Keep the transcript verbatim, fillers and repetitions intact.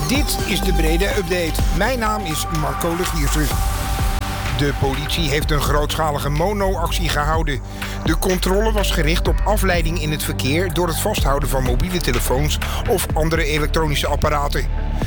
Dit is de Breda Update. Mijn naam is Marco de Giersers. De politie heeft een grootschalige mono-actie gehouden. De controle was gericht op afleiding in het verkeer door het vasthouden van mobiele telefoons of andere elektronische apparaten.